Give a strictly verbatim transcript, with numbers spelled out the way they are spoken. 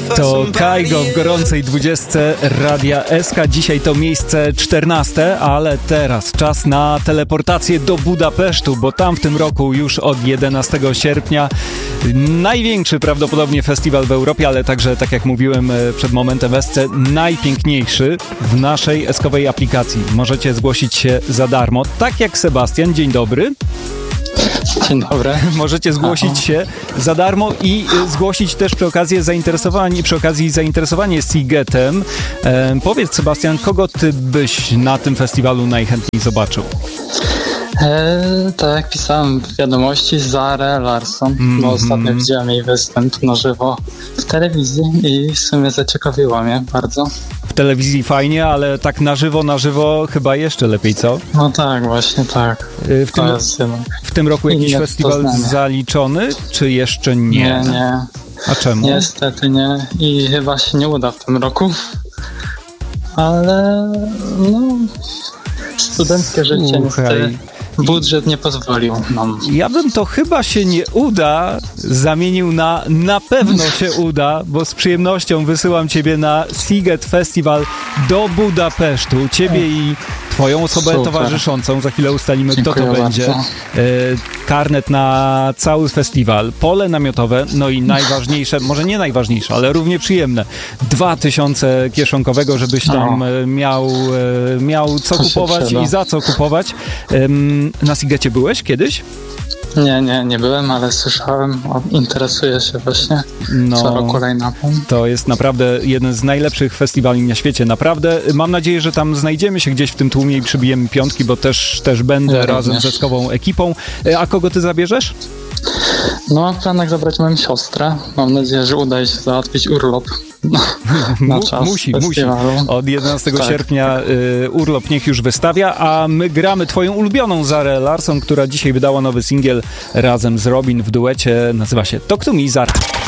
To Kaigo w gorącej dwudziestce Radia S K. Dzisiaj to miejsce czternaste, ale teraz czas na teleportację do Budapesztu, bo tam w tym roku już od jedenastego sierpnia największy prawdopodobnie festiwal w Europie, ale także, tak jak mówiłem przed momentem w S C, najpiękniejszy w naszej eskowej aplikacji. Możecie zgłosić się za darmo, tak jak Sebastian. Dzień dobry. Dzień dobry. Możecie zgłosić się za darmo i zgłosić też przy okazji zainteresowanie, przy okazji zainteresowanie Sigetem. E, powiedz, Sebastian, kogo ty byś na tym festiwalu najchętniej zobaczył? E, tak jak pisałem w wiadomości, Zarę Larsson, mm-hmm. bo ostatnio widziałem jej występ na żywo w telewizji i w sumie zaciekawiło mnie bardzo. W telewizji fajnie, ale tak na żywo, na żywo chyba jeszcze lepiej, co? No tak, właśnie tak. W tym, w tym roku jakiś festiwal zaliczony, czy jeszcze nie? Nie, nie. A czemu? Niestety nie i chyba się nie uda w tym roku, ale no studenckie życie niestety. Budżet nie pozwolił nam. Ja bym to chyba się nie uda zamienił na na pewno się uda, bo z przyjemnością wysyłam ciebie na Siget Festival do Budapesztu. Ciebie i twoją osobę Super. towarzyszącą. Za chwilę ustalimy, Dziękuję kto to bardzo. będzie. E, karnet na cały festiwal, pole namiotowe, no i najważniejsze, może nie najważniejsze, ale równie przyjemne, dwa tysiące kieszonkowego, żebyś tam e, miał, e, miał co to kupować i za co kupować. E, na Sigecie byłeś kiedyś? Nie, nie, nie byłem, ale słyszałem, interesuję się właśnie no, co roku line-upem. To jest naprawdę jeden z najlepszych festiwali na świecie, naprawdę. Mam nadzieję, że tam znajdziemy się gdzieś w tym tłumie i przybijemy piątki, bo też, też będę ja razem również. ze skową ekipą. A kogo ty zabierzesz? No, mam w planach zabrać moją siostrę. Mam nadzieję, że uda się załatwić urlop na, na czas Musi, festiwalu. musi. Od jedenastego tak. sierpnia y, urlop niech już wystawia, a my gramy twoją ulubioną Zarę Larsson, która dzisiaj wydała nowy singiel razem z Robin w duecie. Nazywa się Talk to Me, Zara.